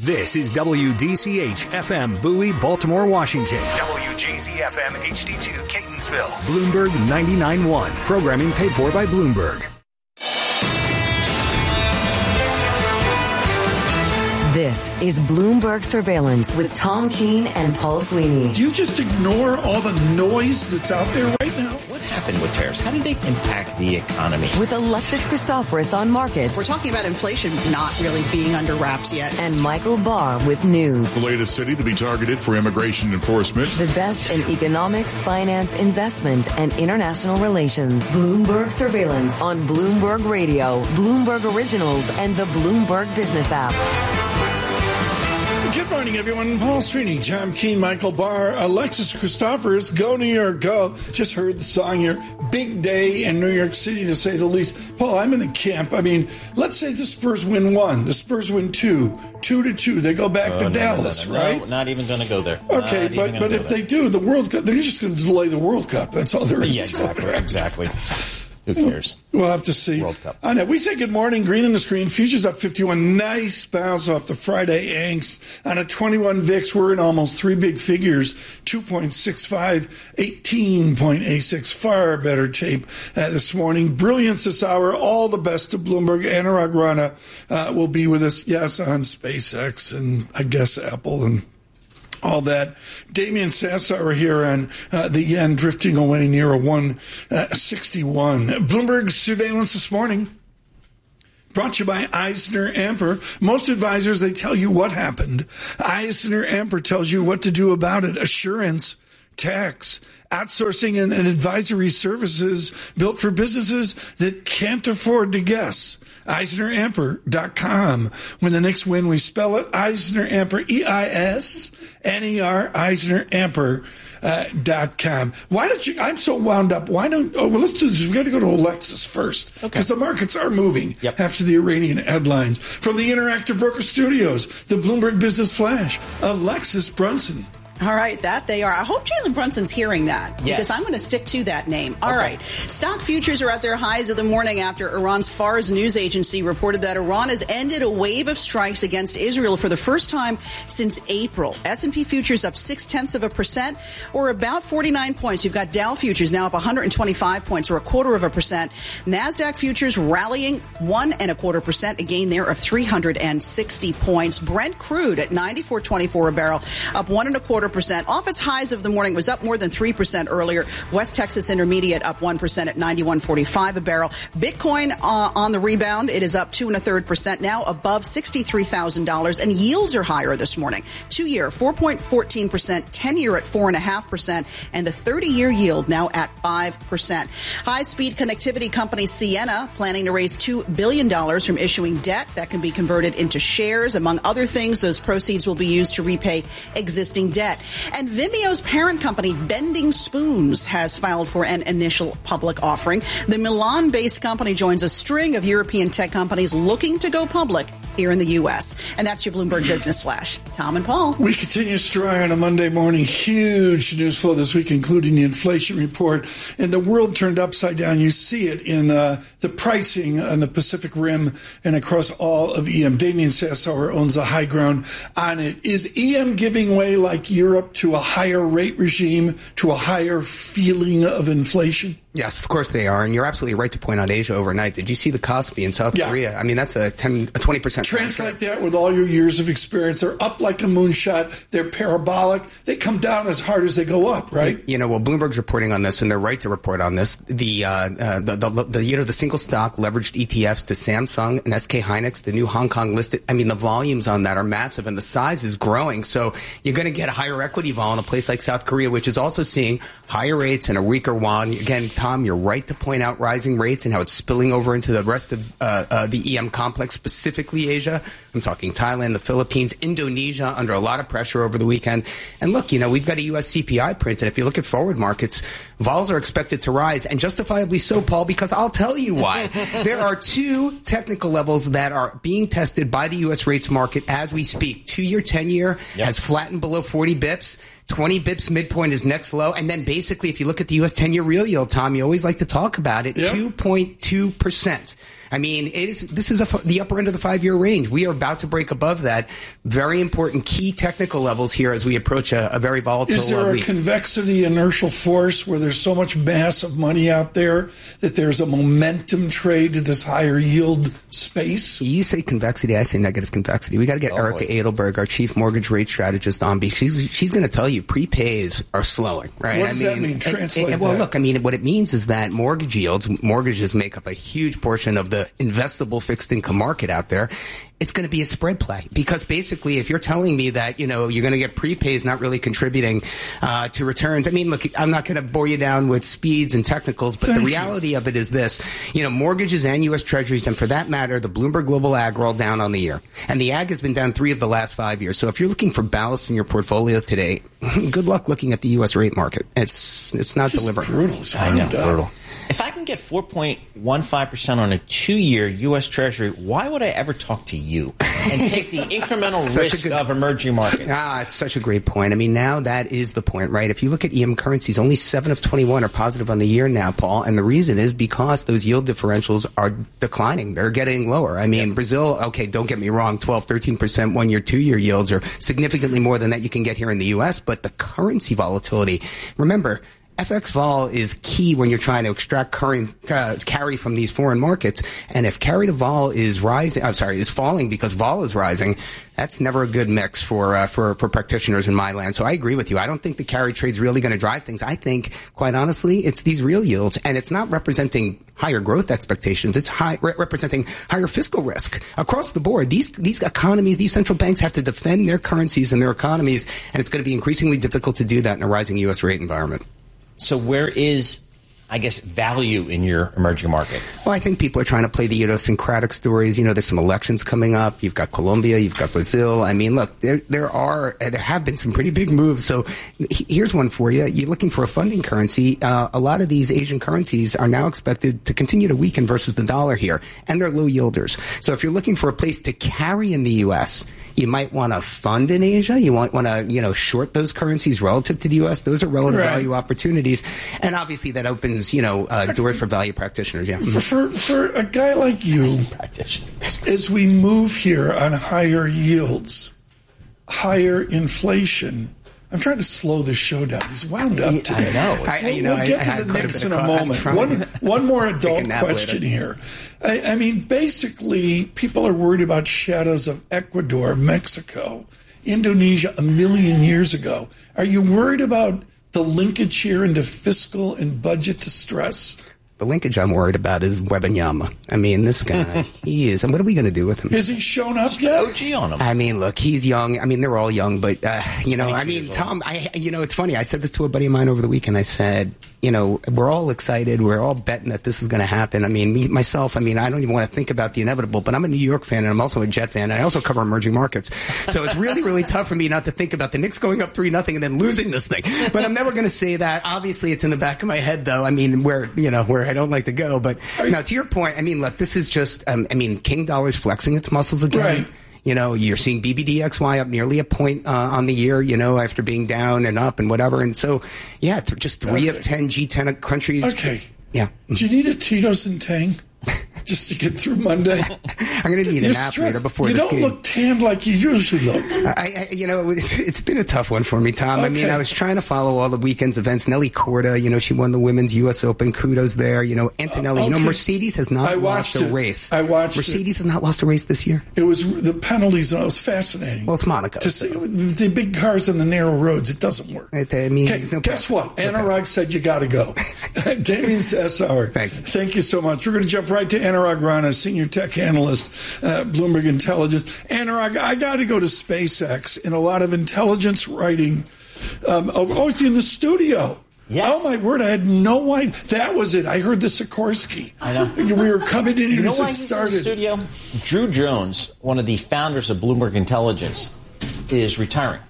This is WDCH FM Bowie, Baltimore, Washington. WJZ FM HD2 Catonsville. Bloomberg 99.1. Programming paid for by Bloomberg. This is Bloomberg Surveillance with Tom Keene and Paul Sweeney. Do you just ignore all the noise that's out there right now? What happened with tariffs? How did they impact the economy? With Alexis Christoforous on markets. We're talking about inflation not really being under wraps yet. And Michael Barr with news. The latest city to be targeted for immigration enforcement. The best in economics, finance, investment, and international relations. Bloomberg Surveillance on Bloomberg Radio, Bloomberg Originals, and the Bloomberg Business app. Good morning, everyone. Paul Sweeney, Tom Keene, Michael Barr, Alexis Christoforous. Go New York, go. Just heard the song here. Big day in New York City, to say the least. Paul, I'm in the camp. I mean, let's say the Spurs win 1. The Spurs win 2. 2-2. They go back to Dallas, right? No, not even going to go there. Okay, but if they do, the World Cup, they're just going to delay the World Cup. That's all there is to it. Exactly. Who cares? We'll have to see. World Cup. I know. We say good morning. Green on the screen. Futures up 51. Nice bounce off the Friday angst. On a 21 VIX, we're in almost 3 big figures. 2.65, 18.86. Far better tape this morning. Brilliance this hour. All the best to Bloomberg. Anurag Rana will be with us, yes, on SpaceX and I guess Apple and all that. Damian Sassower here on the yen drifting away near a 161. Bloomberg Surveillance this morning brought to you by EisnerAmper. Most advisors, they tell you what happened. EisnerAmper tells you what to do about it. Assurance, tax, outsourcing, and advisory services built for businesses that can't afford to guess. EisnerAmper.com. When the Knicks win, we spell it EisnerAmper, E-I-S-N-E-R, EisnerAmper.com. Why don't you, I'm so wound up. Let's do this. We got to go to Alexis first. Okay. Because the markets are moving after the Iranian headlines. From the Interactive Broker Studios, the Bloomberg Business Flash, Alexis Brunson. All right, that they are. I hope Jalen Brunson's hearing that because I'm going to stick to that name. All right. Stock futures are at their highs of the morning after Iran's Fars news agency reported that Iran has ended a wave of strikes against Israel for the first time since April. S&P futures up 0.6% or about 49 points. You've got Dow futures now up 125 points or 0.25%. NASDAQ futures rallying 1.25%, a gain there of 360 points. Brent crude at $94.24 a barrel, up 1.25%. Off its highs of the morning, was up more than 3% earlier. West Texas Intermediate up 1% at $91.45 a barrel. Bitcoin on the rebound. It is up 2.33%, now above $63,000, and yields are higher this morning. 2-year 4.14%, 10-year at 4.5%, and the 30-year yield now at 5%. High-speed connectivity company Ciena planning to raise $2 billion from issuing debt that can be converted into shares. Among other things, those proceeds will be used to repay existing debt. And Vimeo's parent company, Bending Spoons, has filed for an initial public offering. The Milan-based company joins a string of European tech companies looking to go public here in the U.S. And that's your Bloomberg Business Flash. Tom and Paul. We continue strong on a Monday morning. Huge news flow this week, including the inflation report. And the world turned upside down. You see it in the pricing on the Pacific Rim and across all of EM. Damian Sassower owns the high ground on it. Is EM giving way like Europe to a higher rate regime, to a higher feeling of inflation? Yes, of course they are. And you're absolutely right to point out Asia overnight. Did you see the Kospi in South Korea? I mean, that's a 20%. Translate that with all your years of experience. They're up like a moonshot. They're parabolic. They come down as hard as they go up, right? You know, well, Bloomberg's reporting on this, and they're right to report on this. The single stock leveraged ETFs to Samsung and SK Hynix, the new Hong Kong listed. I mean, the volumes on that are massive, and the size is growing. So you're going to get a higher equity vol in a place like South Korea, which is also seeing higher rates and a weaker yuan. Again, Tom, you're right to point out rising rates and how it's spilling over into the rest of the EM complex, specifically Asia. I'm talking Thailand, the Philippines, Indonesia, under a lot of pressure over the weekend. And look, you know, we've got a U.S. CPI print, and if you look at forward markets, vols are expected to rise, and justifiably so, Paul, because I'll tell you why. There are two technical levels that are being tested by the U.S. rates market as we speak. 2-year, 10-year has flattened below 40 bips. 20 bips midpoint is next low. And then basically, if you look at the U.S. 10-year real yield, Tom, you always like to talk about it, 2.2%. I mean, this is the upper end of the 5-year range. We are about to break above that. Very important key technical levels here as we approach a very volatile week. Is there a convexity inertial force where there's so much massive money out there that there's a momentum trade to this higher yield space? You say convexity, I say negative convexity. We got to get Erica Edelberg, our chief mortgage rate strategist, on because she's going to tell you prepays are slowing, right? What does that mean? Translate well, that. Look, I mean, what it means is that mortgages make up a huge portion of the investable fixed income market out there. It's going to be a spread play because basically if you're telling me that, you're going to get prepays not really contributing to returns. I mean, look, I'm not going to bore you down with speeds and technicals, but the reality of it is this, mortgages and U.S. Treasuries, and for that matter, the Bloomberg Global Ag are all down on the year. And the Ag has been down 3 of the last 5 years. So if you're looking for ballast in your portfolio today, good luck looking at the U.S. rate market. It's not delivering. Brutal. I know, brutal. If I can get 4.15% on a 2-year U.S. Treasury, why would I ever talk to you and take the incremental risk of emerging markets? It's such a great point. I mean, now that is the point, right? If you look at EM currencies, only 7 of 21 are positive on the year now, Paul. And the reason is because those yield differentials are declining. They're getting lower. I mean, Brazil, okay, don't get me wrong, 12, 13% 1-year, 2-year yields are significantly more than that you can get here in the U.S. But the currency volatility, remember, FX vol is key when you're trying to extract carry from these foreign markets. And if carry to vol is falling because vol is rising, that's never a good mix for practitioners in my land. So I agree with you. I don't think the carry trade's really going to drive things. I think, quite honestly, it's these real yields, and it's not representing higher growth expectations. It's representing higher fiscal risk across the board. These economies, these central banks have to defend their currencies and their economies, and it's going to be increasingly difficult to do that in a rising U.S. rate environment. So where is, I guess, value in your emerging market? Well, I think people are trying to play the idiosyncratic stories. There's some elections coming up. You've got Colombia. You've got Brazil. I mean, look, there have been some pretty big moves. So here's one for you. You're looking for a funding currency. A lot of these Asian currencies are now expected to continue to weaken versus the dollar here, and they're low yielders. So if you're looking for a place to carry in the U.S., you might want to fund in Asia. You might want to, short those currencies relative to the U.S. Those are relative value opportunities. And obviously that opens, doors for value practitioners. Yeah. For a guy like you, as we move here on higher yields, higher inflation, I'm trying to slow this show down. He's wound up today. I know. We'll get to the Knicks in a moment. One more adult question here. I mean, basically, people are worried about shadows of Ecuador, Mexico, Indonesia 1 million years ago. Are you worried about the linkage here into fiscal and budget distress? The linkage I'm worried about is Wembanyama. I mean, this guy, he is. And what are we going to do with him? Has he shown up yet? OG on him. I mean, look, he's young. I mean, they're all young, but, Tom, it's funny. I said this to a buddy of mine over the weekend. I said, we're all excited. We're all betting that this is going to happen. I mean, myself, I don't even want to think about the inevitable, but I'm a New York fan and I'm also a Jet fan. And I also cover emerging markets. So it's really, really tough for me not to think about the Knicks going up 3-0 and then losing this thing. But I'm never going to say that. Obviously, it's in the back of my head, though. I mean, where I don't like to go. But now, to your point, look, this is just, King Dollar's flexing its muscles again. Right. You're seeing BBDXY up nearly a point on the year, after being down and up and whatever. And so, just 3 of 10 G10 countries. Okay. Yeah. Do you need a Tito's and Tang just to get through Monday? I'm going to need an app later before this game. You don't look tanned like you usually look. It's been a tough one for me, Tom. Okay. I was trying to follow all the weekend's events. Nelly Corda, she won the Women's U.S. Open. Kudos there. Antonelli. Okay. Mercedes has not lost a race. I watched Mercedes has not lost a race this year. It was the penalties. It was fascinating. Well, it's Monaco. To see the big cars on the narrow roads, it doesn't work. Guess what? Anurag said you got to go. Damien Sassower. Thanks. Thank you so much. We're going to jump right to Anurag Rana, senior tech analyst, Bloomberg Intelligence. Anurag, I got to go to SpaceX and a lot of intelligence writing. It's in the studio. Yes. Oh, my word. I had no idea. That was it. I heard the Sikorsky. I know. We were coming in here as it started. In the studio? Drew Jones, one of the founders of Bloomberg Intelligence, is retiring.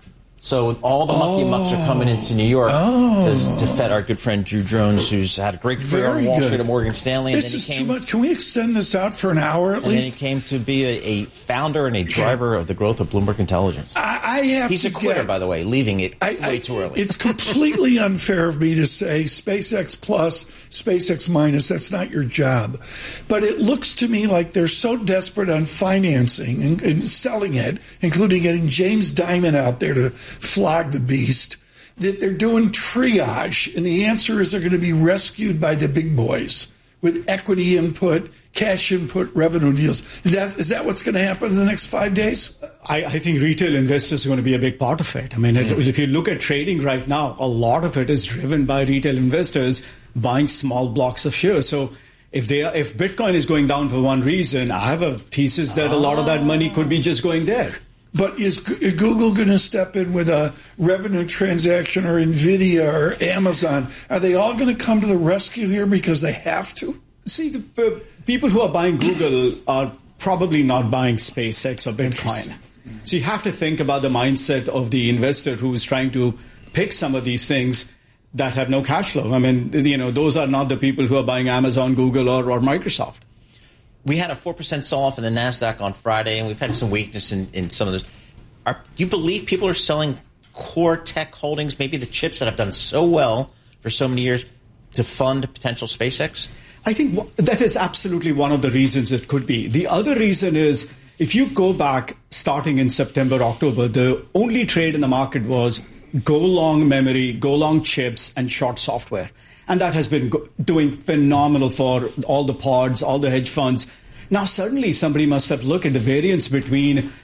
So all the monkey mucks are coming into New York to fed our good friend Drew Jones, who's had a great career on Wall Street at Morgan Stanley. This is too much. Can we extend this out for an hour at least? And then he came to be a founder and a driver of the growth of Bloomberg Intelligence. He's a quitter, by the way, leaving it way too early. It's completely unfair of me to say SpaceX plus, SpaceX minus. That's not your job. But it looks to me like they're so desperate on financing and selling it, including getting James Dimon out there to flog the beast, that they're doing triage, and the answer is they're going to be rescued by the big boys with equity input, cash input, revenue deals. Is that what's going to happen in the next 5 days? I think retail investors are going to be a big part of it. I mean, if you look at trading right now, a lot of it is driven by retail investors buying small blocks of shares. So if Bitcoin is going down for one reason, I have a thesis that a lot of that money could be just going there. But is Google going to step in with a revenue transaction, or NVIDIA or Amazon? Are they all going to come to the rescue here because they have to? See, the people who are buying Google are probably not buying SpaceX or Bitcoin. So you have to think about the mindset of the investor who is trying to pick some of these things that have no cash flow. I mean, those are not the people who are buying Amazon, Google, or Microsoft. We had a 4% sell-off in the NASDAQ on Friday, and we've had some weakness in some of those. Do you believe people are selling core tech holdings, maybe the chips that have done so well for so many years, to fund potential SpaceX? I think that is absolutely one of the reasons it could be. The other reason is, if you go back starting in September, October, the only trade in the market was go long memory, go long chips, and short software. And that has been doing phenomenal for all the pods, all the hedge funds. Now, suddenly somebody must have looked at the variance between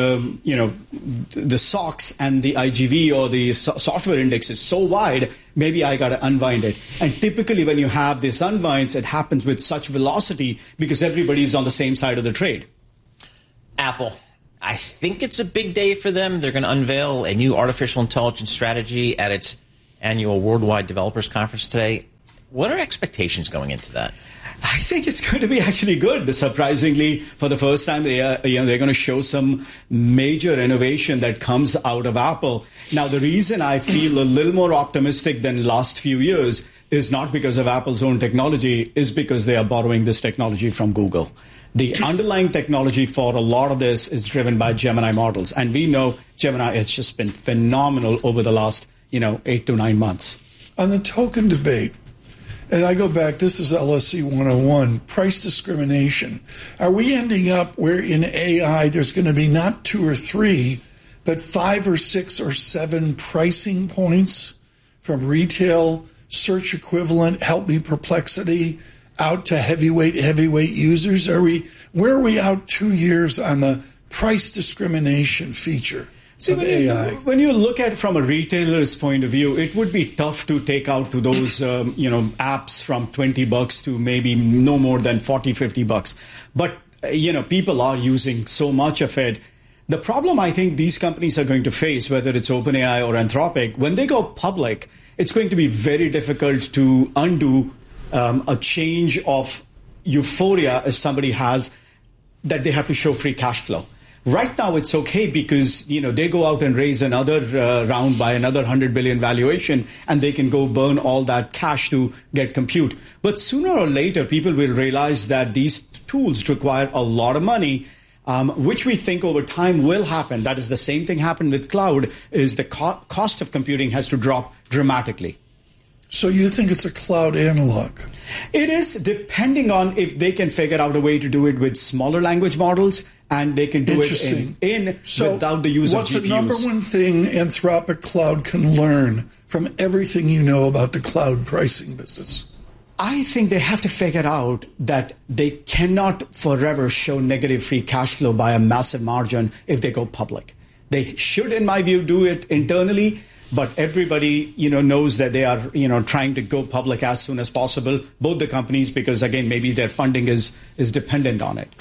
the SOX and the IGV or the software index is so wide, maybe I got to unwind it. And typically when you have this unwinds, it happens with such velocity because everybody's on the same side of the trade. Apple. I think it's a big day for them. They're going to unveil a new artificial intelligence strategy at its annual Worldwide Developers Conference today. What are expectations going into that? I think it's going to be actually good. Surprisingly, for the first time, they're going to show some major innovation that comes out of Apple. Now, the reason I feel a little more optimistic than last few years is not because of Apple's own technology, is because they are borrowing this technology from Google. The underlying technology for a lot of this is driven by Gemini models. And we know Gemini has just been phenomenal over the last 8 to 9 months. On the token debate, and I go back, this is LSE 101, price discrimination. Are we ending up where in AI there's going to be not 2 or 3, but 5 or 6 or 7 pricing points from retail, search equivalent, help me perplexity, out to heavyweight users? Where are we out 2 years on the price discrimination feature? See, when you look at it from a retailer's point of view, it would be tough to take out to those apps from $20 to maybe no more than $40-50. But people are using so much of it. The problem I think these companies are going to face, whether it's OpenAI or Anthropic, when they go public, it's going to be very difficult to undo a change of euphoria if somebody has that they have to show free cash flow. Right now, it's okay because, they go out and raise another round by another 100 billion valuation, and they can go burn all that cash to get compute. But sooner or later, people will realize that these tools require a lot of money, which we think over time will happen. That is the same thing happened with cloud, is the cost of computing has to drop dramatically. So you think it's a cloud analog? It is, depending on if they can figure out a way to do it with smaller language models, and they can do it without the use of GPUs. What's the number one thing Anthropic Cloud can learn from everything you know about the cloud pricing business? I think they have to figure out that they cannot forever show negative free cash flow by a massive margin if they go public. They should, in my view, do it internally. But everybody, knows that they are, trying to go public as soon as possible, both the companies, because, again, maybe their funding is dependent on it.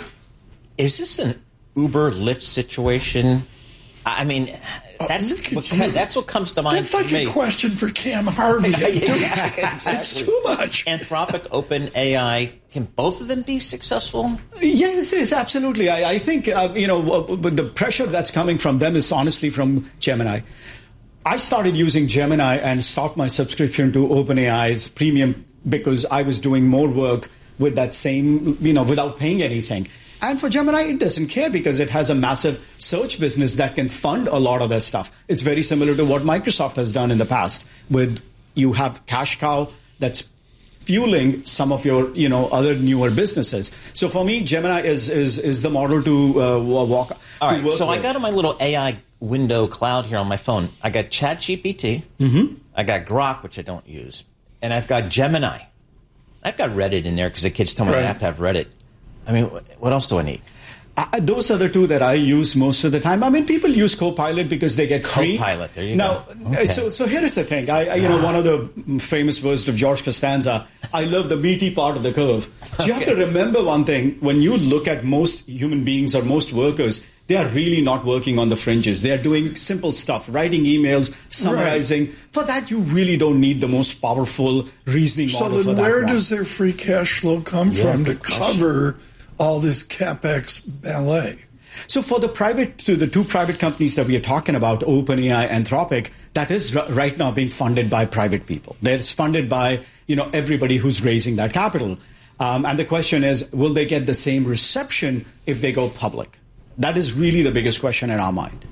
Is this an Uber-Lyft situation? I mean, that's what comes to mind. That's like a question for Cam Harvey. Exactly. It's too much. Anthropic, OpenAI, can both of them be successful? Yes, absolutely. I think, the pressure that's coming from them is honestly from Gemini. I started using Gemini and stopped my subscription to OpenAI's premium because I was doing more work with that same, without paying anything. And for Gemini, it doesn't care because it has a massive search business that can fund a lot of their stuff. It's very similar to what Microsoft has done in the past with you have Cash Cow that's fueling some of your, other newer businesses. So for me, Gemini is the model to walk. All right. So I got on my little AI window cloud here on my phone. I got ChatGPT. Mm-hmm. I got Grok, which I don't use, and I've got Gemini. I've got Reddit in there because the kids tell me I have to have Reddit. I mean, what else do I need? Those are the two that I use most of the time. I mean, people use Copilot because they get free. Copilot, there you go. Okay. So here is the thing. One of the famous words of George Costanza, I love the meaty part of the curve. So you have to remember one thing. When you look at most human beings or most workers, they are really not working on the fringes. They are doing simple stuff, writing emails, summarizing. Right. For that, you really don't need the most powerful reasoning model. So then where does their free cash flow come from to cover all this CapEx ballet? So for the two private companies that we are talking about, OpenAI, Anthropic, that is right now being funded by private people. That is funded by, everybody who's raising that capital. And the question is, will they get the same reception if they go public? That is really the biggest question in our mind.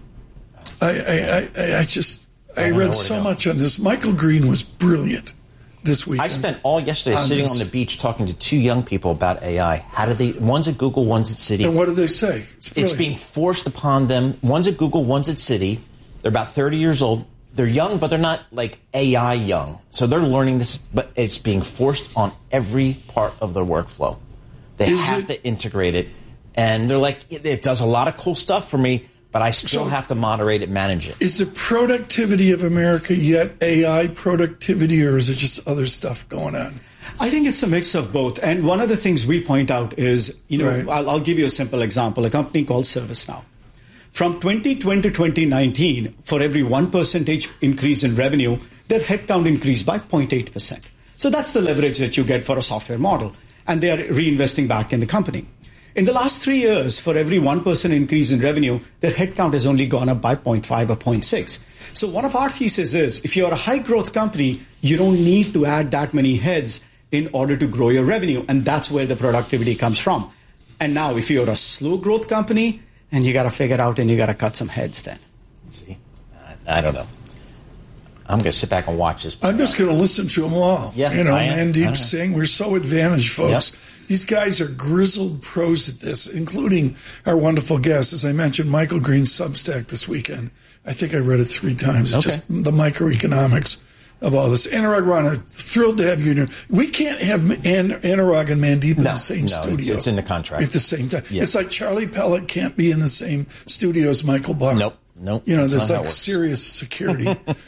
I read so much on this. Michael Green was brilliant this week. I spent all yesterday sitting on the beach talking to two young people about AI. One's at Google, one's at Citi. And what do they say? It's being forced upon them. One's at Google, one's at Citi. They're about 30 years old. They're young, but they're not like AI young. So they're learning this, but it's being forced on every part of their workflow. They have to integrate it. And they're like, it does a lot of cool stuff for me, but I still have to moderate it, manage it. Is the productivity of America yet AI productivity, or is it just other stuff going on? I think it's a mix of both. And one of the things we point out is, I'll give you a simple example, a company called ServiceNow. From 2020 to 2019, for every 1% increase in revenue, their headcount increased by 0.8%. So that's the leverage that you get for a software model. And they are reinvesting back in the company. In the last 3 years, for every 1% increase in revenue, their headcount has only gone up by 0.5 or 0.6. So one of our theses is, if you're a high-growth company, you don't need to add that many heads in order to grow your revenue, and that's where the productivity comes from. And now, if you're a slow-growth company, and you got to figure out and you got to cut some heads then. See, I don't know. I'm going to sit back and watch this. I'm just going to listen to them all. Yeah, Mandeep Singh, we're so advantaged, folks. Yep. These guys are grizzled pros at this, including our wonderful guest. As I mentioned, Michael Green's Substack this weekend. I think I read it 3 times. It's just the microeconomics of all this. Anurag Rana, thrilled to have you here. We can't have Anurag and Mandeep in the same studio. It's in the contract. At the same time. Yeah. It's like Charlie Pellet can't be in the same studio as Michael Barr. Nope. There's like serious security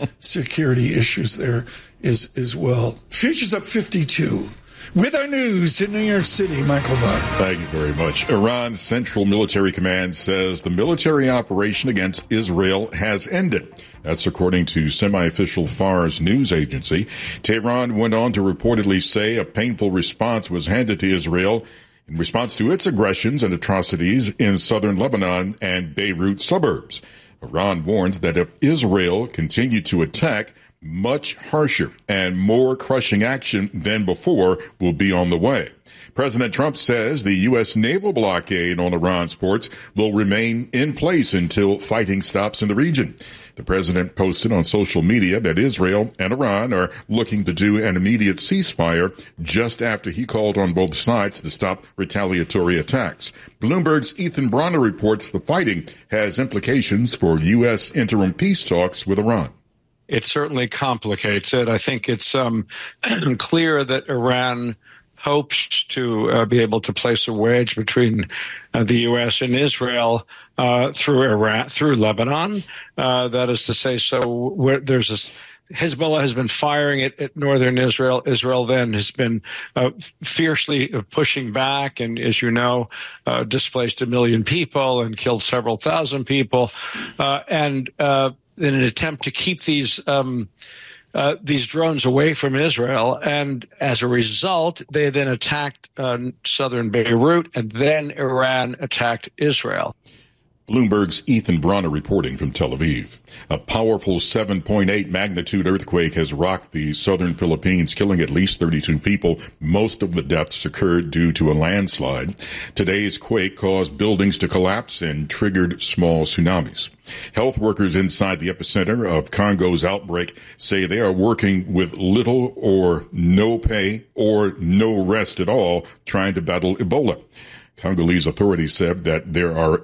issues there as well. Futures up 52. With our news in New York City, Michael Barr. Thank you very much. Iran's Central Military Command says the military operation against Israel has ended. That's according to semi-official Fars news agency. Tehran went on to reportedly say a painful response was handed to Israel in response to its aggressions and atrocities in southern Lebanon and Beirut suburbs. Iran warned that if Israel continued to attack, much harsher and more crushing action than before will be on the way. President Trump says the U.S. naval blockade on Iran's ports will remain in place until fighting stops in the region. The president posted on social media that Israel and Iran are looking to do an immediate ceasefire just after he called on both sides to stop retaliatory attacks. Bloomberg's Ethan Bronner reports the fighting has implications for U.S. interim peace talks with Iran. It certainly complicates it. I think it's clear that Iran hopes to be able to place a wedge between the U.S. and Israel through Lebanon. That is to say, there's this. Hezbollah has been firing at northern Israel. Israel then has been fiercely pushing back, and as you know, displaced 1 million people and killed several thousand people, and in an attempt to keep these drones away from Israel. And as a result, they then attacked southern Beirut, and then Iran attacked Israel. Bloomberg's Ethan Bronner reporting from Tel Aviv. A powerful 7.8 magnitude earthquake has rocked the southern Philippines, killing at least 32 people. Most of the deaths occurred due to a landslide. Today's quake caused buildings to collapse and triggered small tsunamis. Health workers inside the epicenter of Congo's outbreak say they are working with little or no pay or no rest at all, trying to battle Ebola. Congolese authorities said that there are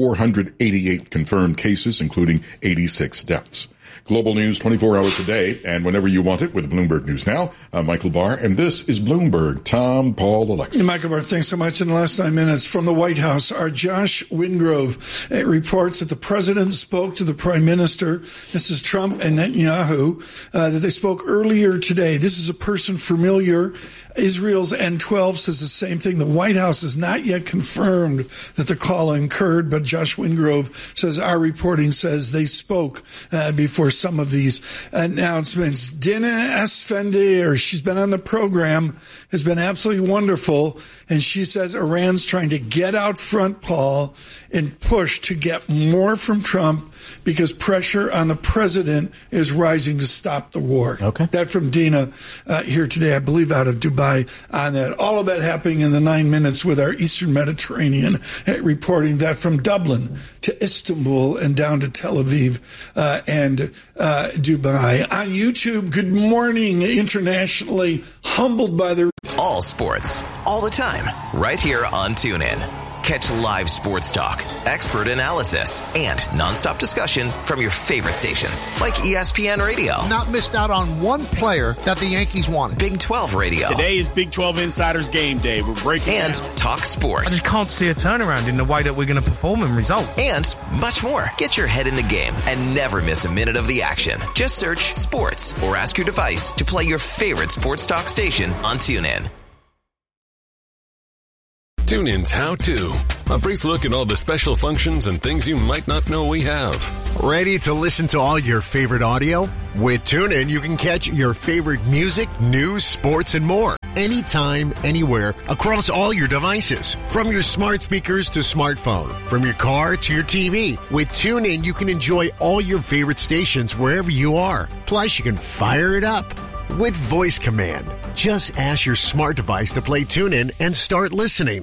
488 confirmed cases, including 86 deaths. Global news 24 hours a day and whenever you want it with Bloomberg News Now. I'm Michael Barr, and this is Bloomberg. Tom, Paul, Alexis. Michael Barr, thanks so much. In the last 9 minutes from the White House, our Josh Wingrove reports that the president spoke to the prime minister, Mrs. Trump and Netanyahu, that they spoke earlier today. This is a person familiar. Israel's N12 says the same thing. The White House has not yet confirmed that the call occurred, but Josh Wingrove says our reporting says they spoke before some of these announcements. Dina Esfandiar, she's been on the program, has been absolutely wonderful, and she says Iran's trying to get out front, Paul, and push to get more from Trump because pressure on the president is rising to stop the war. Okay. That from Dina here today, I believe out of Dubai on that. All of that happening in the 9 minutes with our Eastern Mediterranean reporting that from Dublin to Istanbul and down to Tel Aviv and Dubai. On YouTube, good morning internationally, humbled by the... All sports, all the time, right here on TuneIn. Catch live sports talk, expert analysis, and nonstop discussion from your favorite stations, like ESPN Radio. Not missed out on one player that the Yankees wanted. Big 12 Radio. Today is Big 12 Insiders Game Day. We're breaking and down. Talk sports. I just can't see a turnaround in the way that we're going to perform and result. And much more. Get your head in the game and never miss a minute of the action. Just search sports or ask your device to play your favorite sports talk station on TuneIn. TuneIn's How To. A brief look at all the special functions and things you might not know we have. Ready to listen to all your favorite audio? With TuneIn, you can catch your favorite music, news, sports, and more. Anytime, anywhere, across all your devices. From your smart speakers to smartphone. From your car to your TV. With TuneIn, you can enjoy all your favorite stations wherever you are. Plus, you can fire it up with voice command. Just ask your smart device to play TuneIn and start listening.